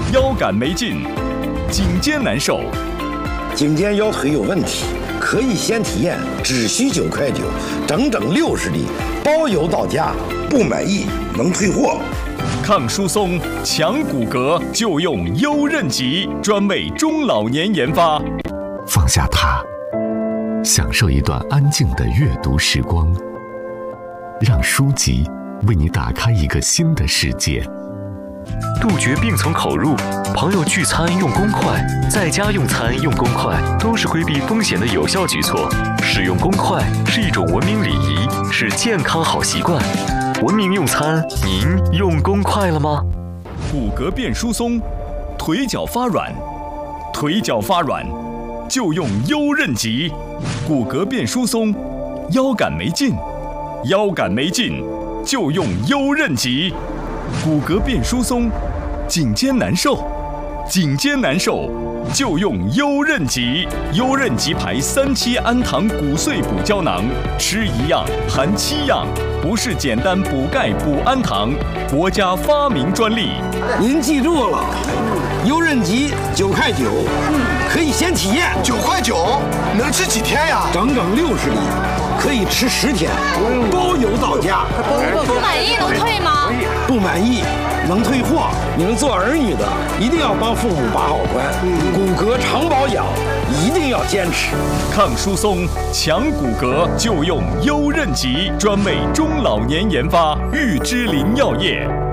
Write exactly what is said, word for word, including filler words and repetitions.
腰杆没劲，颈肩难受。 颈肩腰腿有问题，可以先体验，只需九块九，整整六十粒，包邮到家，不满意能退货。 抗疏松、强骨骼，就用优韧极，专为中老年研发。 放下它，享受一段安静的阅读时光，让书籍为你打开一个新的世界。 杜绝病从口入，朋友聚餐用公筷，在家用餐用公筷，都是规避风险的有效举措。使用公筷是一种文明礼仪，是健康好习惯。文明用餐，您用公筷了吗？ 骨骼变疏松，腿脚发软，腿脚发软就用优韧极。骨骼变疏松，腰杆没劲，腰杆没劲就用优韧极。骨骼变疏松，颈肩难受，颈肩难受就用优韧极。优韧极牌三七氨糖骨碎补胶囊，吃一样含七样，不是简单补钙补氨糖，国家发明专利。 您记住了，优韧极九块九，可以先体验。 九块九能吃几天呀？ 整整六十粒，可以吃十天，包邮到家。 不满意能退吗？ 不满意能退货。你们做儿女的一定要帮父母把好关，骨骼常保养一定要坚持。 抗疏松、强骨骼就用优韧极，专为中老年研发，玉芝林药业。